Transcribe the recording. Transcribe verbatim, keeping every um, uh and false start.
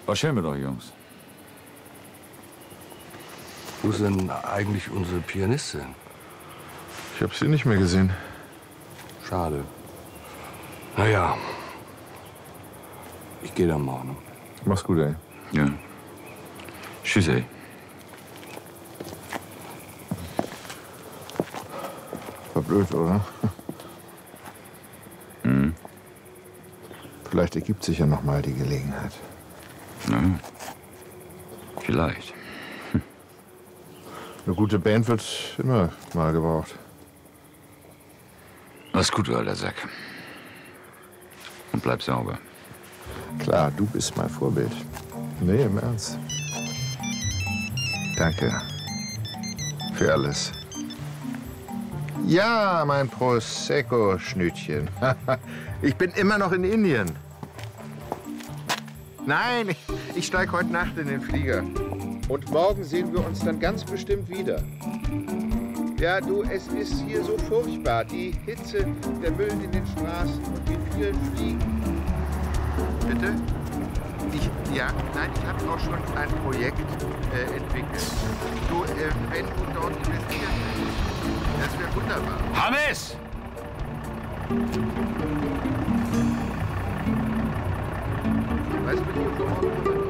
Was schämen wir doch, Jungs? Wo ist denn eigentlich unsere Pianistin? Ich habe sie nicht mehr gesehen. Schade. Naja. Ich gehe dann mal. Ne? Mach's gut, ey. Ja. Tschüss, ey. War blöd, oder? Mhm. Vielleicht ergibt sich ja noch mal die Gelegenheit. Na, vielleicht. Eine gute Band wird immer mal gebraucht. Mach's gut, du alter Sack. Und bleib sauber. Klar, du bist mein Vorbild. Nee, im Ernst. Danke. Für alles. Ja, mein Prosecco-Schnütchen. Ich bin immer noch in Indien. Nein, ich, ich steige heute Nacht in den Flieger. Und morgen sehen wir uns dann ganz bestimmt wieder. Ja, du, es ist hier so furchtbar. Die Hitze, der Müll in den Straßen und die vielen Fliegen. Bitte? Ich, ja, nein, ich habe auch schon ein Projekt äh, entwickelt. Du, äh, wenn du dort investieren willst, das wäre wunderbar. Hammes!